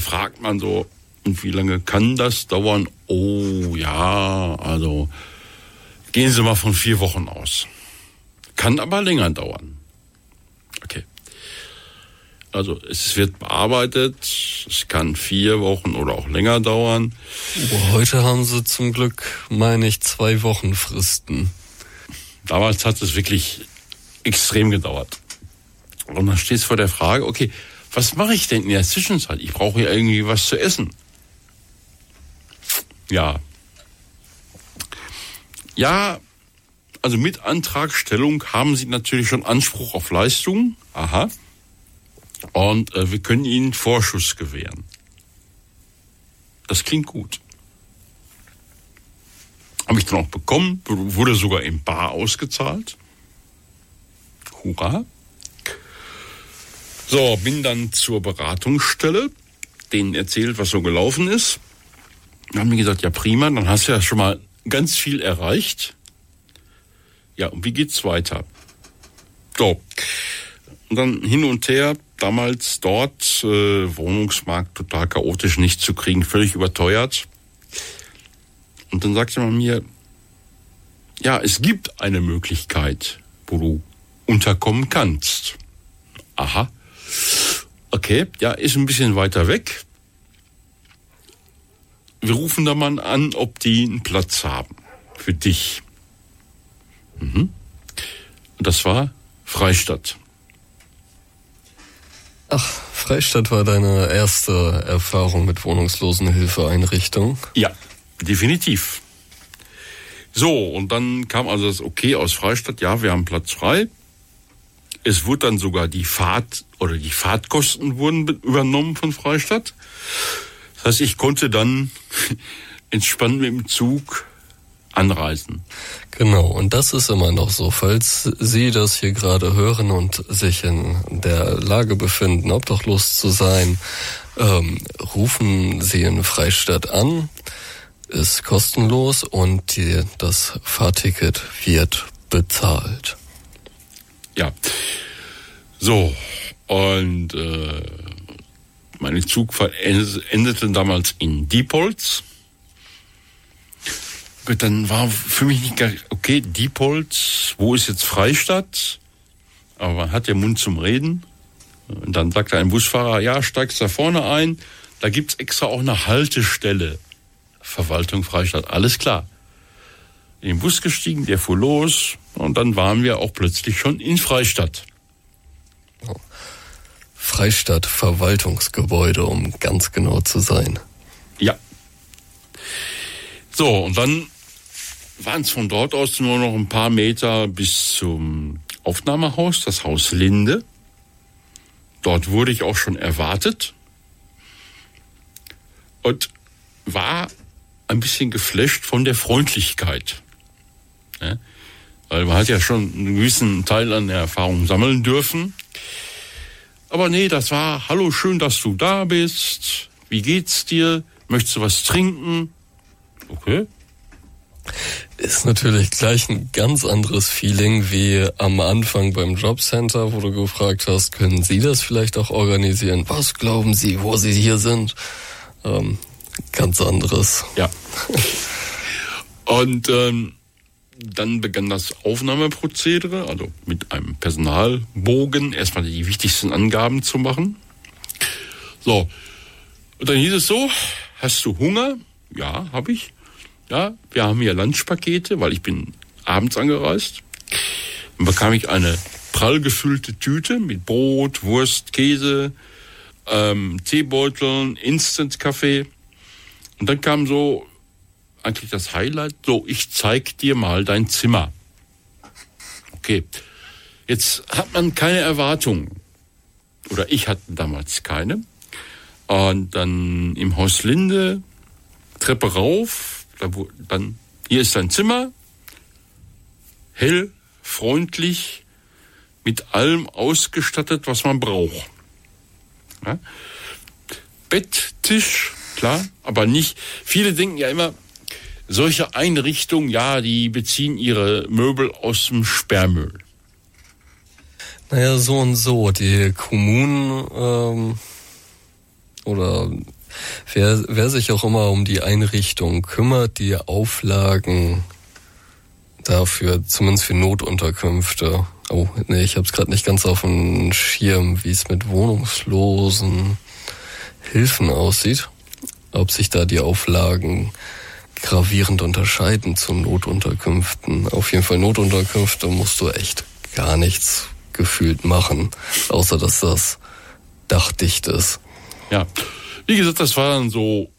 fragt man so, und wie lange kann das dauern? Oh ja, also gehen Sie mal von 4 Wochen aus. Kann aber länger dauern. Okay. Also es wird bearbeitet, es kann 4 Wochen oder auch länger dauern. Heute haben sie zum Glück, meine ich, 2 Wochen Fristen. Damals hat es wirklich extrem gedauert. Und dann stehst du vor der Frage, okay, was mache ich denn in der Zwischenzeit? Ich brauche ja irgendwie was zu essen. Ja, also mit Antragstellung haben Sie natürlich schon Anspruch auf Leistung. Aha. Und wir können Ihnen Vorschuss gewähren. Das klingt gut. Habe ich dann auch bekommen, wurde sogar in bar ausgezahlt. Hurra. So, bin dann zur Beratungsstelle, denen erzählt, was so gelaufen ist. Dann haben die gesagt, ja prima, dann hast du ja schon mal ganz viel erreicht. Ja, und wie geht's weiter? So, und dann hin und her, damals dort, Wohnungsmarkt total chaotisch, nicht zu kriegen, völlig überteuert. Und dann sagte man mir, ja, es gibt eine Möglichkeit, wo du unterkommen kannst. Aha. Okay, ja, ist ein bisschen weiter weg. Wir rufen da mal an, ob die einen Platz haben für dich. Und das war Freistadt. Ach, Freistadt war deine erste Erfahrung mit Wohnungslosenhilfeeinrichtung? Ja, definitiv. So, und dann kam also das Okay aus Freistadt, ja, wir haben Platz frei. Es wurde dann sogar die Fahrtkosten wurden übernommen von Freistadt. Das heißt, ich konnte dann entspannt mit dem Zug anreisen. Genau, und das ist immer noch so. Falls Sie das hier gerade hören und sich in der Lage befinden, obdachlos zu sein, rufen Sie in Freistadt an, ist kostenlos und das Fahrticket wird bezahlt. Ja, so, und meine Zugfahrt endete damals in Diepholz. Gut, dann war für mich nicht gar, okay, Diepholz, wo ist jetzt Freistadt? Aber man hat ja Mund zum Reden. Und dann sagte ein Busfahrer, ja, steigst da vorne ein, da gibt's extra auch eine Haltestelle. Verwaltung Freistadt, alles klar. In den Bus gestiegen, der fuhr los und dann waren wir auch plötzlich schon in Freistadt. Freistadt Verwaltungsgebäude, um ganz genau zu sein. Ja. So, und dann waren es von dort aus nur noch ein paar Meter bis zum Aufnahmehaus, das Haus Linde. Dort wurde ich auch schon erwartet und war ein bisschen geflasht von der Freundlichkeit. Ja, weil man hat ja schon einen gewissen Teil an der Erfahrung sammeln dürfen. Aber nee, das war, hallo, schön, dass du da bist. Wie geht's dir? Möchtest du was trinken? Okay. Ist natürlich gleich ein ganz anderes Feeling wie am Anfang beim Jobcenter, wo du gefragt hast, können Sie das vielleicht auch organisieren? Was glauben Sie, wo Sie hier sind? Ganz anderes. Ja. Und dann begann das Aufnahmeprozedere, also mit einem Personalbogen erstmal die wichtigsten Angaben zu machen. So, und dann hieß es so, hast du Hunger? Ja, habe ich. Ja, wir haben hier Lunchpakete, weil ich bin abends angereist. Dann bekam ich eine prall gefüllte Tüte mit Brot, Wurst, Käse, Teebeuteln, Instant-Kaffee. Und dann kam so eigentlich das Highlight, so, ich zeig dir mal dein Zimmer. Okay, jetzt hat man keine Erwartungen. Oder ich hatte damals keine. Und dann im Haus Linde, Treppe rauf, dann, hier ist dein Zimmer, hell, freundlich, mit allem ausgestattet, was man braucht. Ja? Bett, Tisch, klar, aber nicht, viele denken ja immer, solche Einrichtungen, ja, die beziehen ihre Möbel aus dem Sperrmüll. Naja, so und so. Die Kommunen oder wer sich auch immer um die Einrichtung kümmert, die Auflagen dafür, zumindest für Notunterkünfte. Oh, nee, ich habe es gerade nicht ganz auf dem Schirm, wie es mit wohnungslosen Hilfen aussieht. Ob sich da die Auflagen gravierend unterscheiden zu Notunterkünften. Auf jeden Fall Notunterkünfte musst du echt gar nichts gefühlt machen, außer dass das dachdicht ist. Ja, wie gesagt, das war dann so